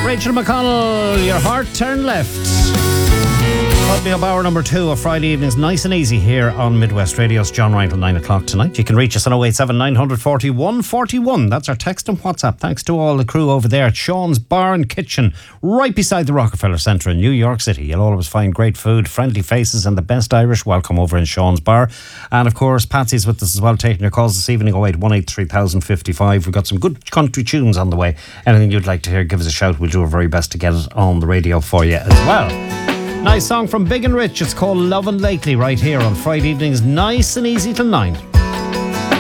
Rachel McConnell, Your Heart Turned Left. That'll be up hour number 2 of Friday evenings, nice and easy here on Midwest Radio's John Ryan till 9 o'clock tonight. You can reach us on 087 940 141. That's our text and WhatsApp. Thanks to all the crew over there at Sean's Bar and Kitchen, right beside the Rockefeller Centre in New York City. You'll always find great food, friendly faces, and the best Irish welcome over in Sean's Bar. And of course, Patsy's with us as well, taking your calls this evening, 08183 3055. We've got some good country tunes on the way. Anything you'd like to hear, give us a shout. We'll do our very best to get it on the radio for you as well. Nice song from Big and Rich. It's called Lovin' Lately right here on Friday evenings, nice and easy till 9.